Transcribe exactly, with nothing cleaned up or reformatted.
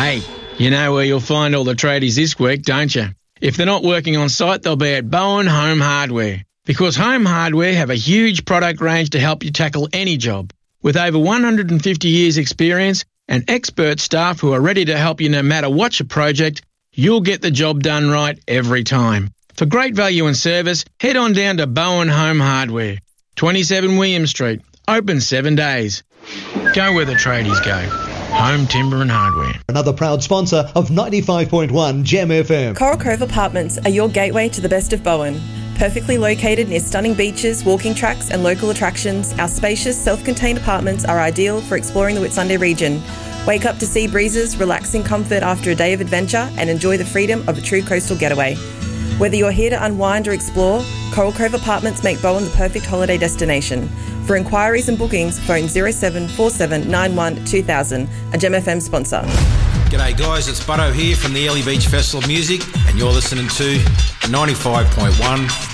Hey, you know where you'll find all the tradies this week, don't you? If they're not working on site, they'll be at Bowen Home Hardware. Because Home Hardware have a huge product range to help you tackle any job. With over one hundred fifty years experience and expert staff who are ready to help you no matter what's your project, you'll get the job done right every time. For great value and service, head on down to Bowen Home Hardware, twenty-seven William Street, open seven days. Go where the tradies go. Home Timber and Hardware. Another proud sponsor of ninety-five point one Gem F M. Coral Cove Apartments are your gateway to the best of Bowen. Perfectly located near stunning beaches, walking tracks and local attractions, our spacious, self-contained apartments are ideal for exploring the Whitsunday region. Wake up to sea breezes, relax in comfort after a day of adventure and enjoy the freedom of a true coastal getaway. Whether you're here to unwind or explore, Coral Cove Apartments make Bowen the perfect holiday destination. For inquiries and bookings, phone zero seven four seven nine one two thousand, a Gem F M sponsor. G'day guys, it's Butto here from the Early Beach Festival of Music and you're listening to ninety-five point one